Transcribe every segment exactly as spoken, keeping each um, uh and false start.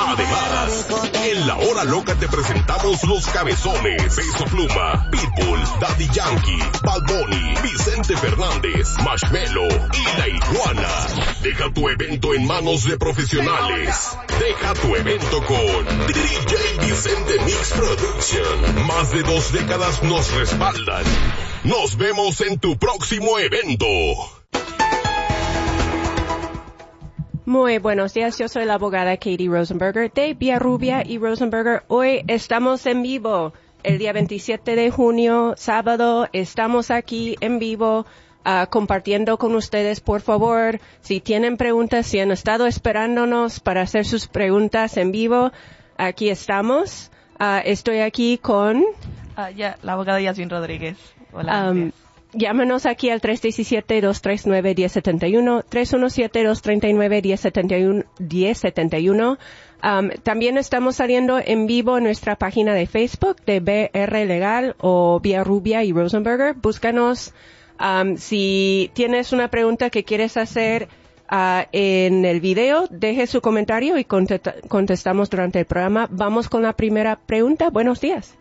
Además, en La Hora Loca te presentamos Los Cabezones, Peso Pluma, Pitbull, Daddy Yankee, Bad Bunny, Vicente Fernández, Marshmello y La Iguana. Deja tu evento en manos de profesionales. Deja tu evento con D J Vicente Mix Production. Más de dos décadas nos respaldan. Nos vemos en tu próximo evento. Muy buenos días, yo soy la abogada Katie Rosenberger de Villarrubia y Rosenberger. Hoy estamos en vivo, el día veintisiete de junio, sábado, estamos aquí en vivo uh, compartiendo con ustedes. Por favor, si tienen preguntas, si han estado esperándonos para hacer sus preguntas en vivo, aquí estamos. Uh, estoy aquí con... Uh, ya, la abogada Yasmin Rodríguez. Hola. Um, Llámanos aquí al tres uno siete, dos tres nueve, uno cero siete uno, tres uno siete, dos tres nueve, uno cero siete uno. Um, también estamos saliendo en vivo en nuestra página de Facebook de B R Legal o Villarrubia y Rosenberger. Búscanos. Um, si tienes una pregunta que quieres hacer uh, en el video, deje su comentario y contesta- contestamos durante el programa. Vamos con la primera pregunta. Buenos días.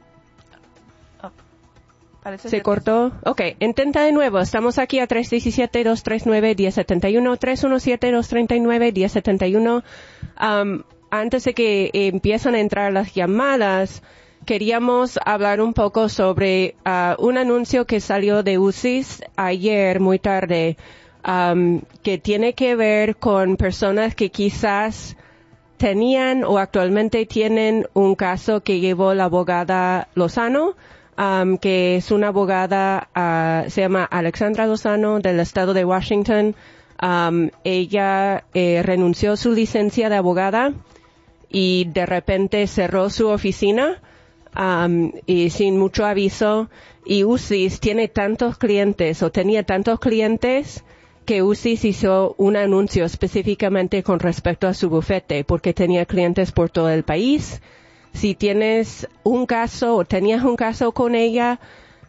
Parece Se cortó. Ok, intenta de nuevo. Estamos aquí a tres uno siete, dos tres nueve, uno cero siete uno, tres uno siete, dos tres nueve, uno cero siete uno. Um, antes de que empiezan a entrar las llamadas, queríamos hablar un poco sobre uh, un anuncio que salió de U C I S ayer muy tarde, um, que tiene que ver con personas que quizás tenían o actualmente tienen un caso que llevó la abogada Lozano. Um, que es una abogada, uh, se llama Alexandra Lozano, del estado de Washington. Um, ella eh, renunció a su licencia de abogada y de repente cerró su oficina um, y sin mucho aviso. Y U C I S tiene tantos clientes o tenía tantos clientes que U C I S hizo un anuncio específicamente con respecto a su bufete porque tenía clientes por todo el país. Si tienes un caso o tenías un caso con ella,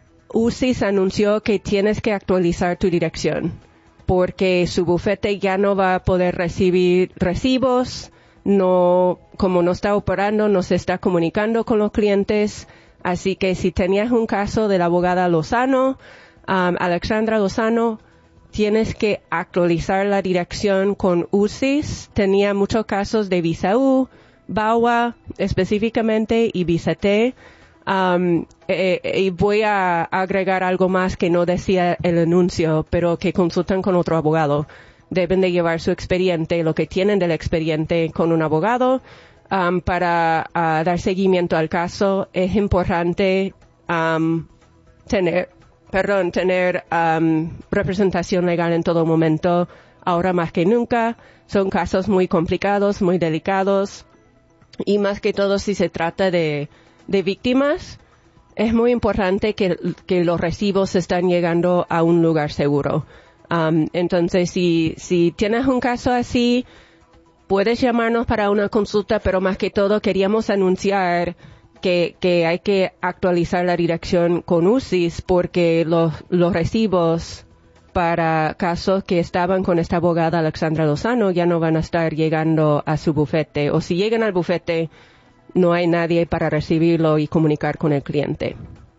U C I S anunció que tienes que actualizar tu dirección porque su bufete ya no va a poder recibir recibos, no, como no está operando, no se está comunicando con los clientes. Así que si tenías un caso de la abogada Lozano, um, Alexandra Lozano, tienes que actualizar la dirección con U C I S. Tenía muchos casos de Visa U, B A W A específicamente y Visa T. Um, eh, eh, y voy a agregar algo más que no decía el anuncio, pero que consultan con otro abogado. Deben de llevar su expediente, lo que tienen del expediente con un abogado um, para uh, dar seguimiento al caso. Es importante um, tener, perdón, tener um, representación legal en todo momento, ahora más que nunca. Son casos muy complicados, muy delicados. Y más que todo, si se trata de, de víctimas, es muy importante que, que los recibos están llegando a un lugar seguro. Um, entonces, si, si tienes un caso así, puedes llamarnos para una consulta, pero más que todo queríamos anunciar que, que hay que actualizar la dirección con U C I S porque los, los recibos para casos que estaban con esta abogada Alexandra Lozano ya no van a estar llegando a su bufete, o si llegan al bufete no hay nadie para recibirlo y comunicar con el cliente.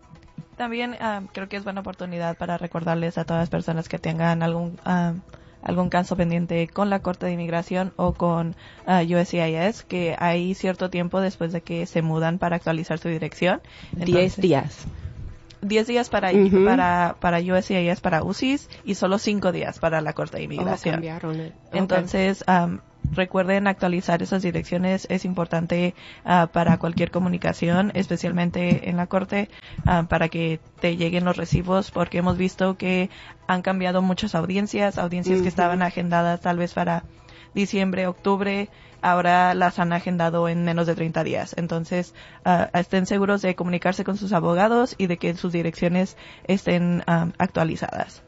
También um, creo que es buena oportunidad para recordarles a todas las personas que tengan algún um, algún caso pendiente con la Corte de Inmigración o con uh, U S C I S, que hay cierto tiempo después de que se mudan para actualizar su dirección. Entonces, Diez días. Diez días para, uh-huh. para, para U S C I S, para U C I S, y solo cinco días para la Corte de Inmigración. Oh, cambiaron el... okay. Entonces, um, recuerden actualizar esas direcciones. Es importante uh, para cualquier comunicación, especialmente en la Corte, uh, para que te lleguen los recibos, porque hemos visto que han cambiado muchas audiencias, audiencias uh-huh. que estaban agendadas tal vez para diciembre, octubre, ahora las han agendado en menos de treinta días. Entonces, uh, estén seguros de comunicarse con sus abogados y de que sus direcciones estén um, actualizadas.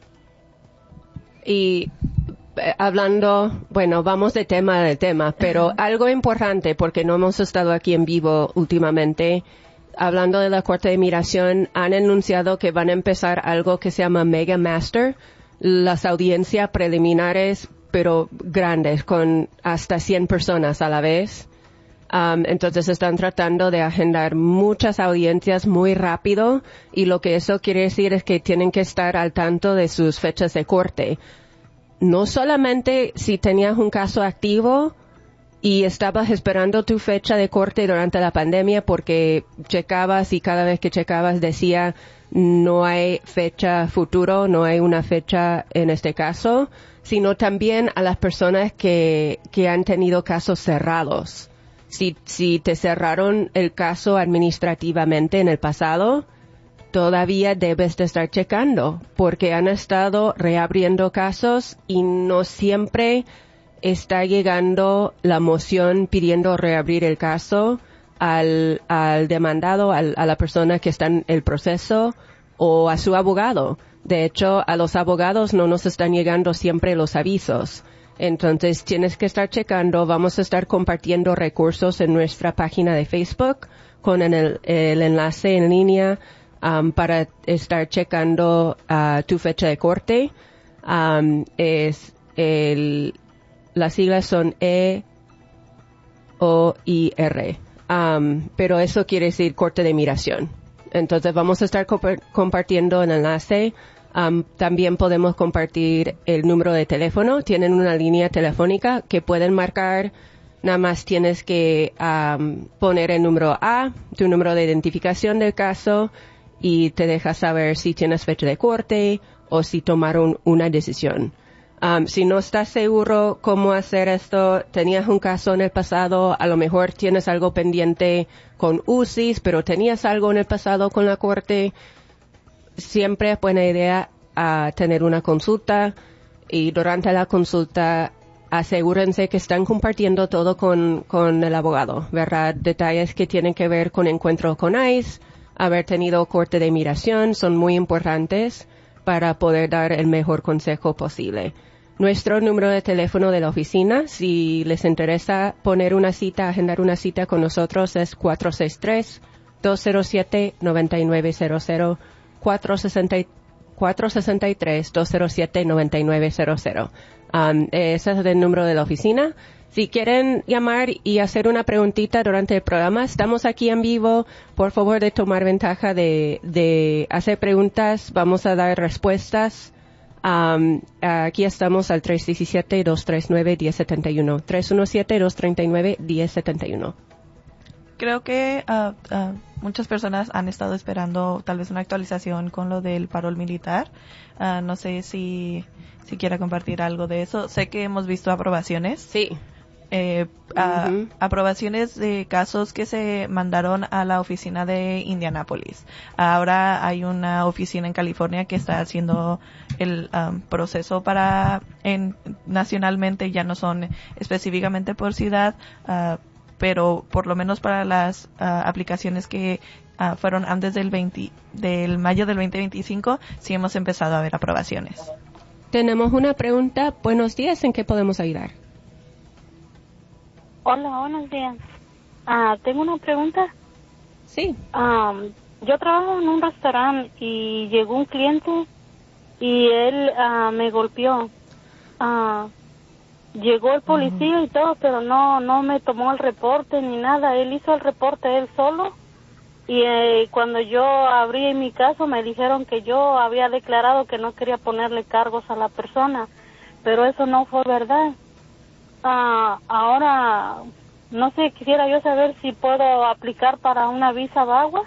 Y eh, hablando, bueno, vamos de tema de tema, pero uh-huh. algo importante, porque no hemos estado aquí en vivo últimamente, hablando de la Corte de Inmigración, han anunciado que van a empezar algo que se llama Mega Master, las audiencias preliminares pero grandes, con hasta cien personas a la vez. Um, entonces están tratando de agendar muchas audiencias muy rápido y lo que eso quiere decir es que tienen que estar al tanto de sus fechas de corte. No solamente si tenías un caso activo y estabas esperando tu fecha de corte durante la pandemia porque checabas y cada vez que checabas decía no hay fecha futuro, no hay una fecha en este caso, sino también a las personas que, que han tenido casos cerrados. Si, si te cerraron el caso administrativamente en el pasado, todavía debes de estar checando porque han estado reabriendo casos y no siempre está llegando la moción pidiendo reabrir el caso al, al demandado, al, a la persona que está en el proceso o a su abogado. De hecho, a los abogados no nos están llegando siempre los avisos. Entonces tienes que estar checando. Vamos a estar compartiendo recursos en nuestra página de Facebook con el, el enlace en línea um, para estar checando uh, tu fecha de corte. Um, es el, las siglas son E O I R, um, pero eso quiere decir corte de migración. Entonces vamos a estar comp- compartiendo el enlace. Um, también podemos compartir el número de teléfono. Tienen una línea telefónica que pueden marcar. Nada más tienes que um, poner el número A, tu número de identificación del caso, y te deja saber si tienes fecha de corte o si tomaron una decisión. Um, si no estás seguro cómo hacer esto, tenías un caso en el pasado, a lo mejor tienes algo pendiente con U C I S, pero tenías algo en el pasado con la corte, siempre es buena idea uh, tener una consulta y durante la consulta asegúrense que están compartiendo todo con, con el abogado, ¿verdad? Detalles que tienen que ver con encuentro con ICE, haber tenido corte de migración son muy importantes para poder dar el mejor consejo posible. Nuestro número de teléfono de la oficina, si les interesa poner una cita, agendar una cita con nosotros, es cuatro seis tres, dos cero siete, nueve nueve cero cero. cuatro seis tres, dos cero siete, nueve nueve cero cero. Um, ese es el número de la oficina. Si quieren llamar y hacer una preguntita durante el programa, estamos aquí en vivo. Por favor, de tomar ventaja de, de hacer preguntas. Vamos a dar respuestas. Um, aquí estamos al tres uno siete, dos tres nueve, uno cero siete uno. tres uno siete, dos tres nueve, uno cero siete uno. Creo que uh, uh, muchas personas han estado esperando tal vez una actualización con lo del parol militar. Uh, no sé si, si quiera compartir algo de eso. Sé que hemos visto aprobaciones. Sí. Eh, uh, uh-huh. Aprobaciones de casos que se mandaron a la oficina de Indianápolis. Ahora hay una oficina en California que está haciendo el um, proceso para, en, nacionalmente ya no son específicamente por ciudad, uh, pero por lo menos para las uh, aplicaciones que uh, fueron antes del veinte, del mayo del veinte veinticinco, sí hemos empezado a ver aprobaciones. Tenemos una pregunta. Buenos días, ¿en qué podemos ayudar? Hola, buenos días. Ah, tengo una pregunta. Sí. Um, yo trabajo en un restaurante y llegó un cliente y él uh, me golpeó. Uh, llegó el policía uh-huh. y todo, pero no no me tomó el reporte ni nada. Él hizo el reporte él solo. Y eh, cuando yo abrí mi caso me dijeron que yo había declarado que no quería ponerle cargos a la persona, pero eso no fue verdad. Uh, ahora, no sé, quisiera yo saber si puedo aplicar para una visa V A W A.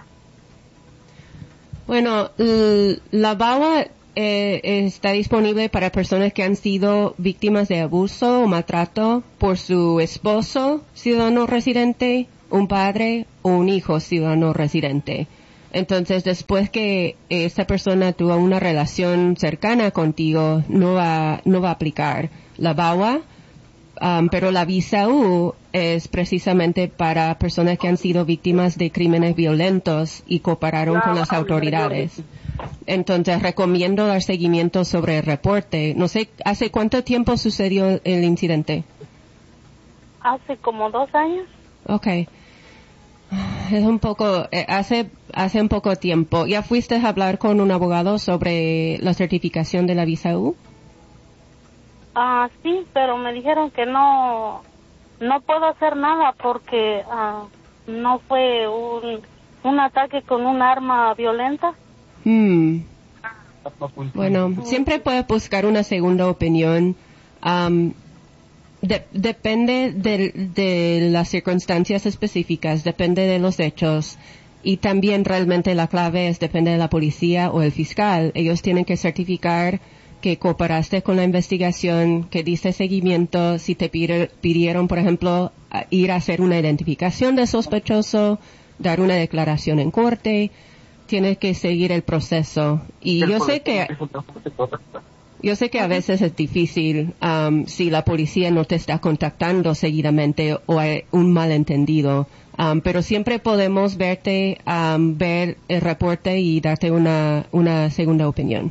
Bueno, la V A W A eh, está disponible para personas que han sido víctimas de abuso o maltrato por su esposo, ciudadano residente, un padre o un hijo ciudadano residente. Entonces, después que esa persona tuvo una relación cercana contigo, no va, no va a aplicar la V A W A. Um, pero la visa U es precisamente para personas que han sido víctimas de crímenes violentos y cooperaron con las autoridades. Entonces, recomiendo dar seguimiento sobre el reporte. No sé, ¿hace cuánto tiempo sucedió el incidente? Hace como dos años. Okay. Es un poco, eh, hace, hace un poco tiempo. ¿Ya fuiste a hablar con un abogado sobre la certificación de la visa U? Ah, sí, pero me dijeron que no, no puedo hacer nada porque uh, no fue un, un ataque con un arma violenta. Hmm. Bueno, siempre puede buscar una segunda opinión. Um, de, depende de, de las circunstancias específicas, depende de los hechos. Y también realmente la clave es depende de la policía o el fiscal. Ellos tienen que certificar que cooperaste con la investigación, que diste seguimiento, si te pide, pidieron, por ejemplo, ir a hacer una identificación de sospechoso, dar una declaración en corte, tienes que seguir el proceso. Y yo sé que yo sé que a veces es difícil um, si la policía no te está contactando seguidamente o hay un malentendido. Um, pero siempre podemos verte, um, ver el reporte y darte una, una segunda opinión.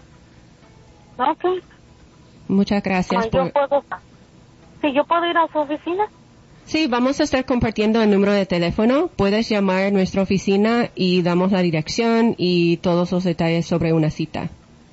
Ok. Muchas gracias. Ah, por... yo puedo, sí, yo puedo ir a su oficina. Sí, vamos a estar compartiendo el número de teléfono. Puedes llamar a nuestra oficina y damos la dirección y todos los detalles sobre una cita.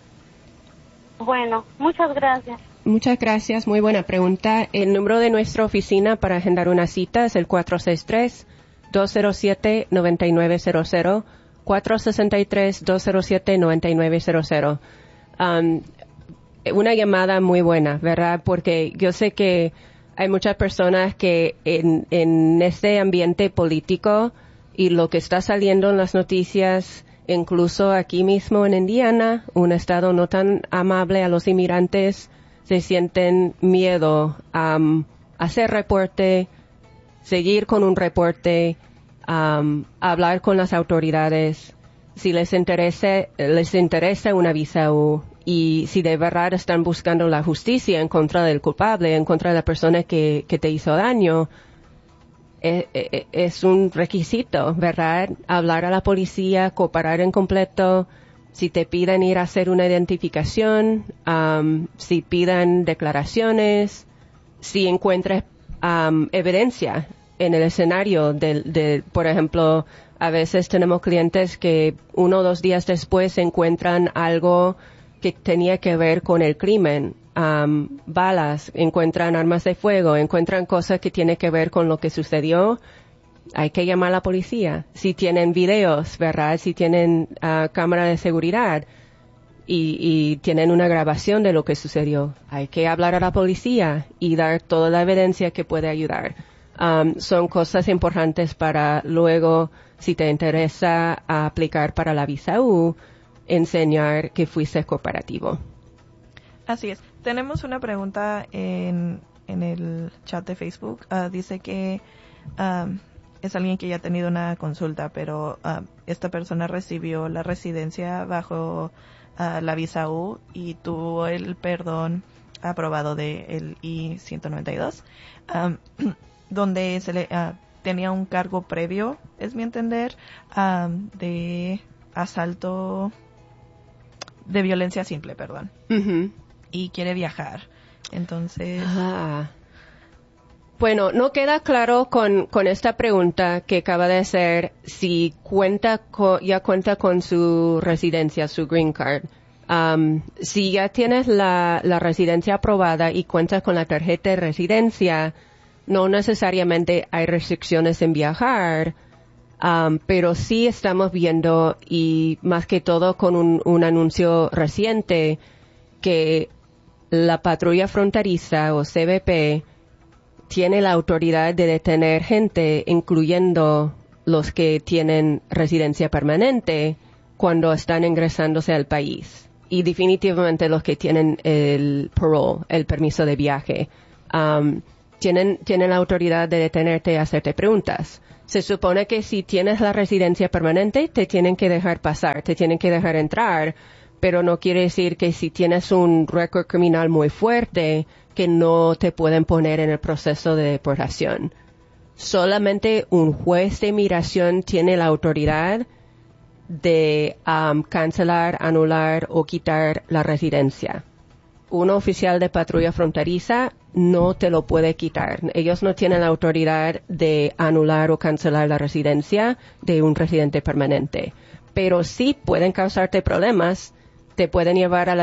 Bueno, muchas gracias. Muchas gracias, muy buena pregunta. El número de nuestra oficina para agendar una cita es el cuatro seis tres, dos cero siete, nueve nueve cero cero, cuatro seis tres, dos cero siete, nueve nueve cero cero. Um, una llamada muy buena, ¿verdad? Porque yo sé que hay muchas personas que en, en este ambiente político y lo que está saliendo en las noticias, incluso aquí mismo en Indiana, un estado no tan amable a los inmigrantes, se sienten miedo a um, hacer reporte, seguir con un reporte, um, hablar con las autoridades, si les interesa, les interesa una visa U y si de verdad están buscando la justicia en contra del culpable, en contra de la persona que, que te hizo daño, es, es un requisito, ¿verdad? Hablar a la policía, cooperar en completo. Si te piden ir a hacer una identificación, um, si pidan declaraciones, si encuentras um, evidencia en el escenario de, de, por ejemplo, a veces tenemos clientes que uno o dos días después encuentran algo que tenía que ver con el crimen, um, balas, encuentran armas de fuego, encuentran cosas que tienen que ver con lo que sucedió. Hay que llamar a la policía. Si tienen videos, ¿verdad? Si tienen uh, cámara de seguridad y, y tienen una grabación de lo que sucedió, hay que hablar a la policía y dar toda la evidencia que puede ayudar. Um, son cosas importantes para luego, si te interesa aplicar para la visa U, enseñar que fuiste cooperativo. Así es. Tenemos una pregunta en, en el chat de Facebook. Uh, dice que um, es alguien que ya ha tenido una consulta, pero uh, esta persona recibió la residencia bajo uh, la visa U y tuvo el perdón aprobado del I ciento noventa y dos, um, donde se le uh, tenía un cargo previo, es mi entender, um, de asalto, de violencia simple, perdón, Uh-huh. y quiere viajar. Entonces... Ah. Bueno, no queda claro con, con esta pregunta que acaba de hacer si cuenta con, ya cuenta con su residencia, su green card. Um, si ya tienes la, la residencia aprobada y cuentas con la tarjeta de residencia, no necesariamente hay restricciones en viajar, um, pero sí estamos viendo, y más que todo con un, un anuncio reciente, que la patrulla fronteriza o C B P tiene la autoridad de detener gente, incluyendo los que tienen residencia permanente, cuando están ingresándose al país. Y definitivamente los que tienen el parole, el permiso de viaje, um, tienen, tienen la autoridad de detenerte y hacerte preguntas. Se supone que si tienes la residencia permanente, te tienen que dejar pasar, te tienen que dejar entrar, pero no quiere decir que si tienes un récord criminal muy fuerte, que no te pueden poner en el proceso de deportación. Solamente un juez de inmigración tiene la autoridad de um, cancelar, anular o quitar la residencia. Un oficial de patrulla fronteriza no te lo puede quitar. Ellos no tienen la autoridad de anular o cancelar la residencia de un residente permanente. Pero sí pueden causarte problemas, te pueden llevar a la